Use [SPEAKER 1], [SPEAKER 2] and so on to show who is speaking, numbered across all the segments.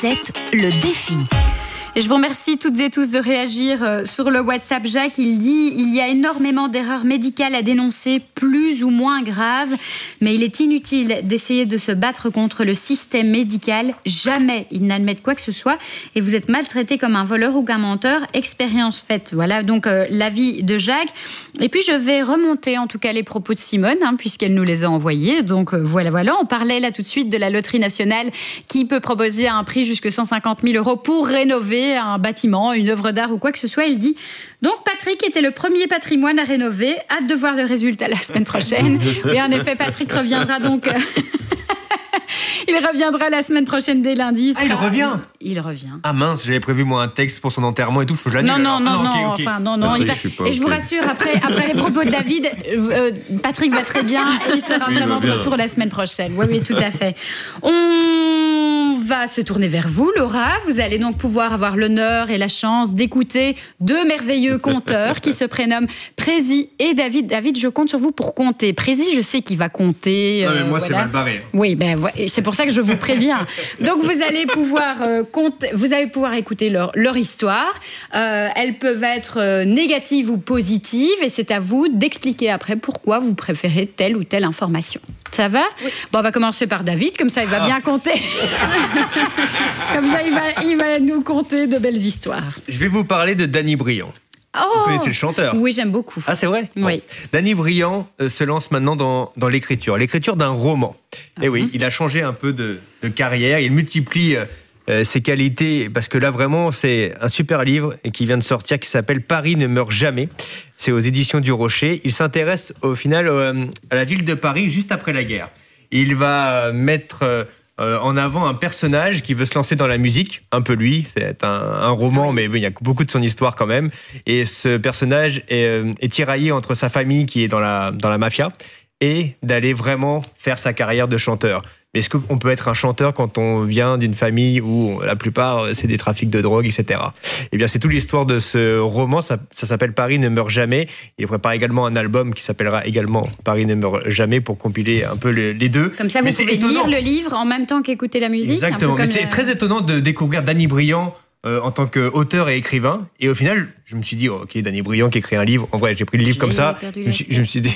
[SPEAKER 1] tête, le défi.
[SPEAKER 2] Et je vous remercie toutes et tous de réagir sur le WhatsApp. Jacques, il dit « Il y a énormément d'erreurs médicales à dénoncer, plus ou moins graves, mais il est inutile d'essayer de se battre contre le système médical. Jamais ils n'admettent quoi que ce soit et vous êtes maltraité comme un voleur ou un menteur. Expérience faite. » Voilà donc l'avis de Jacques. Et puis je vais remonter en tout cas les propos de Simone, puisqu'elle nous les a envoyés. Donc voilà. On parlait là tout de suite de la loterie nationale qui peut proposer un prix jusque 150 000 € pour rénover un bâtiment, une œuvre d'art ou quoi que ce soit. Il dit donc Patrick était le premier patrimoine à rénover. Hâte de voir le résultat la semaine prochaine. Et en effet, Patrick reviendra donc. Il reviendra la semaine prochaine dès lundi.
[SPEAKER 3] Ah, il revient.
[SPEAKER 2] Il revient.
[SPEAKER 3] Ah mince, j'avais prévu moi un texte pour son enterrement et tout, faut que je l'annule.
[SPEAKER 2] Non.
[SPEAKER 3] Okay.
[SPEAKER 2] Enfin, non. Et je vous rassure, après les propos de David, Patrick va très bien et il sera vraiment de retour la semaine prochaine. Oui, tout à fait. On va se tourner vers vous, Laura. Vous allez donc pouvoir avoir l'honneur et la chance d'écouter deux merveilleux conteurs qui se prénomment Prési et David. David, je compte sur vous pour compter. Prési, je sais qu'il va compter.
[SPEAKER 3] Non, mais moi, c'est mal barré.
[SPEAKER 2] Oui, c'est pour ça que je vous préviens. Donc, vous allez pouvoir écouter leur histoire. Elles peuvent être négatives ou positives et c'est à vous d'expliquer après pourquoi vous préférez telle ou telle information. Ça va ? Oui. Bon, on va commencer par David, comme ça il va bien compter. Comme ça il va nous conter de belles histoires.
[SPEAKER 3] Je vais vous parler de Danny Briand. Vous connaissez le chanteur ?
[SPEAKER 2] Oui, j'aime beaucoup.
[SPEAKER 3] Ah, c'est vrai ?
[SPEAKER 2] Oui.
[SPEAKER 3] Bon. Danny Briand se lance maintenant dans l'écriture d'un roman. Et oui, il a changé un peu de carrière, il multiplie ses qualités, parce que là vraiment c'est un super livre qui vient de sortir qui s'appelle Paris ne meurt jamais. C'est aux éditions du Rocher. Il s'intéresse au final à la ville de Paris juste après la guerre. Il va mettre en avant un personnage qui veut se lancer dans la musique, un peu lui, c'est un roman, mais il y a beaucoup de son histoire quand même. Et ce personnage est tiraillé entre sa famille qui est dans la mafia et d'aller vraiment faire sa carrière de chanteur. Mais est-ce qu'on peut être un chanteur quand on vient d'une famille où la plupart c'est des trafics de drogue, etc. Eh bien, c'est toute l'histoire de ce roman. Ça s'appelle Paris ne meurt jamais. Il prépare également un album qui s'appellera également Paris ne meurt jamais pour compiler un peu les deux.
[SPEAKER 2] Comme ça, vous pouvez lire le livre en même temps qu'écouter la musique.
[SPEAKER 3] Exactement. Mais c'est très étonnant de découvrir Danny Briand en tant qu'auteur et écrivain. Et au final, je me suis dit, ok, Danny Briand qui écrit un livre. En vrai, j'ai pris le livre comme ça. Je me suis dit,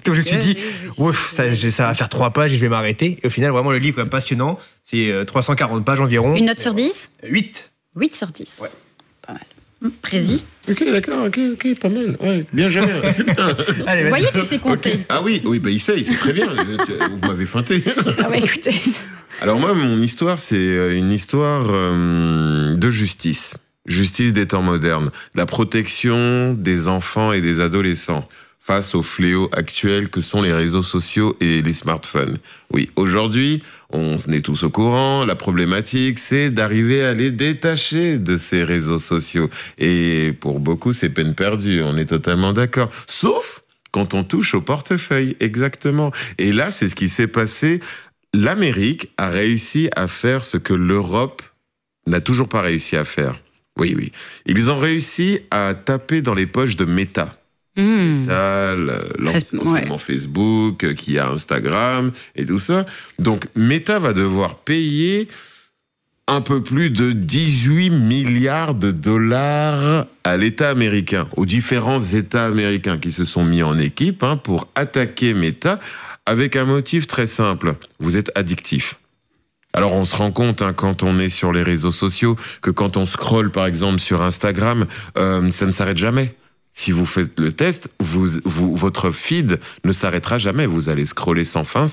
[SPEAKER 3] ouf, ça va faire 3 pages et je vais m'arrêter. Et au final, vraiment, le livre est passionnant. C'est 340 pages environ.
[SPEAKER 2] Une note sur 10 ?
[SPEAKER 3] 8.
[SPEAKER 2] 8 sur 10. Ouais. Pas mal. Prési ?
[SPEAKER 4] Ok, d'accord, ok, pas mal. Ouais, bien géré, c'est bien.
[SPEAKER 2] Allez, vous voyez qu'il sait compter.
[SPEAKER 4] Okay. Ah oui, il sait très bien. Vous m'avez feinté.
[SPEAKER 2] Ah ouais, écoutez.
[SPEAKER 4] Alors moi, mon histoire, c'est une histoire de justice. Justice des temps modernes. La protection des enfants et des adolescents face aux fléaux actuels que sont les réseaux sociaux et les smartphones. Oui, aujourd'hui, on est tous au courant, la problématique, c'est d'arriver à les détacher de ces réseaux sociaux. Et pour beaucoup, c'est peine perdue, on est totalement d'accord. Sauf quand on touche au portefeuille, exactement. Et là, c'est ce qui s'est passé. L'Amérique a réussi à faire ce que l'Europe n'a toujours pas réussi à faire. Oui. Ils ont réussi à taper dans les poches de Meta. L'enseignement Facebook, qui a Instagram et tout ça. Donc, Meta va devoir payer un peu plus de 18 milliards de dollars à l'État américain, aux différents États américains qui se sont mis en équipe pour attaquer Meta avec un motif très simple. Vous êtes addictif. Alors on se rend compte quand on est sur les réseaux sociaux que quand on scrolle par exemple sur Instagram, ça ne s'arrête jamais. Si vous faites le test, votre feed ne s'arrêtera jamais. Vous allez scroller sans fin.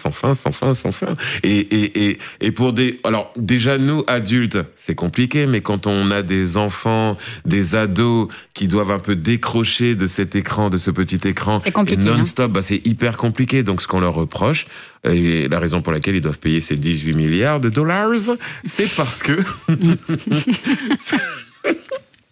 [SPEAKER 4] Et alors déjà nous adultes, c'est compliqué, mais quand on a des enfants, des ados qui doivent un peu décrocher de cet écran, de ce petit écran, non-stop, c'est hyper compliqué. Donc ce qu'on leur reproche, et la raison pour laquelle ils doivent payer ces 18 milliards de dollars, c'est parce que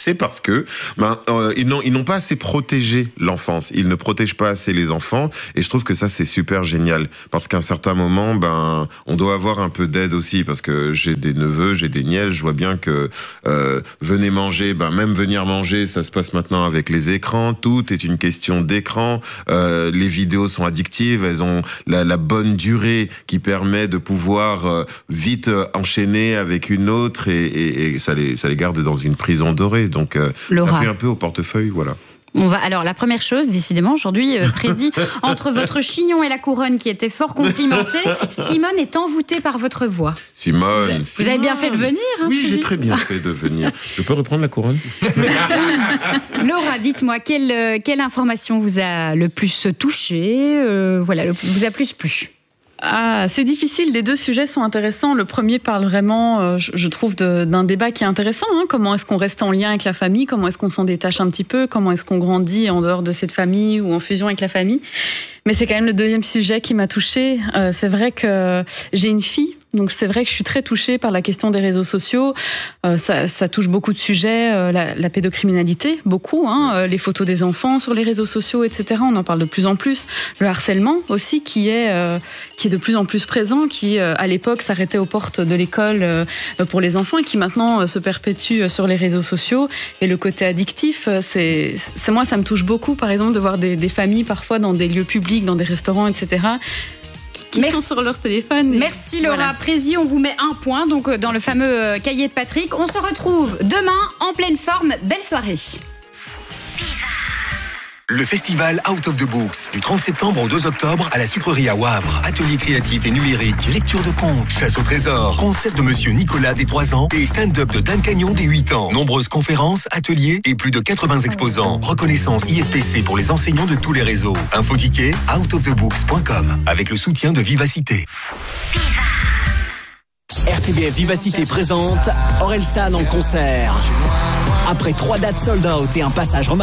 [SPEAKER 4] c'est parce que ils n'ont pas assez protégé l'enfance. Ils ne protègent pas assez les enfants, et je trouve que ça c'est super génial, parce qu'à un certain moment, on doit avoir un peu d'aide aussi, parce que j'ai des neveux, j'ai des nièces, je vois bien que venez manger, même venir manger, ça se passe maintenant avec les écrans. Tout est une question d'écran. Les vidéos sont addictives, elles ont la bonne durée qui permet de pouvoir vite enchaîner avec une autre, et ça les garde dans une prison dorée. Donc, on a pris un peu au portefeuille, voilà.
[SPEAKER 2] Alors, la première chose, décidément, aujourd'hui, Prési, entre votre chignon et la couronne qui était fort complimentée, Simone est envoûtée par votre voix.
[SPEAKER 4] Simone.
[SPEAKER 2] Vous avez bien fait de venir, hein,
[SPEAKER 4] oui, j'ai très bien fait de venir. Je peux reprendre la couronne?
[SPEAKER 2] Laura, dites-moi, quelle information vous a le plus touché, vous a plus plu?
[SPEAKER 1] C'est difficile, les deux sujets sont intéressants. Le premier parle vraiment, je trouve, d'un débat qui est intéressant. Comment est-ce qu'on reste en lien avec la famille? Comment est-ce qu'on s'en détache un petit peu? Comment est-ce qu'on grandit en dehors de cette famille ou en fusion avec la famille? Mais c'est quand même le deuxième sujet qui m'a touchée. C'est vrai que j'ai une fille, donc c'est vrai que je suis très touchée par la question des réseaux sociaux. Ça touche beaucoup de sujets, la pédocriminalité, beaucoup, les photos des enfants sur les réseaux sociaux, etc. On en parle de plus en plus. Le harcèlement aussi, qui est de plus en plus présent, qui à l'époque s'arrêtait aux portes de l'école pour les enfants, et qui maintenant se perpétue sur les réseaux sociaux. Et le côté addictif, c'est moi, ça me touche beaucoup, par exemple, de voir des familles parfois dans des lieux publics, dans des restaurants, etc., qui sont sur leur téléphone.
[SPEAKER 2] Merci Laura. Prési, on vous met un point donc dans le fameux cahier de Patrick. On se retrouve demain en pleine forme. Belle soirée.
[SPEAKER 5] Le festival Out of the Books, du 30 septembre au 2 octobre à la sucrerie à Wavre. Ateliers créatifs et numériques, lecture de contes, chasse au trésor, concert de Monsieur Nicolas des 3 ans et stand-up de Dan Cagnon des 8 ans. Nombreuses conférences, ateliers et plus de 80 exposants. Reconnaissance IFPC pour les enseignants de tous les réseaux. Info ticket, outofthebooks.com, avec le soutien de Vivacité.
[SPEAKER 6] RTBF Vivacité présente Orelsan en concert. Après 3 dates sold out et un passage remarquable,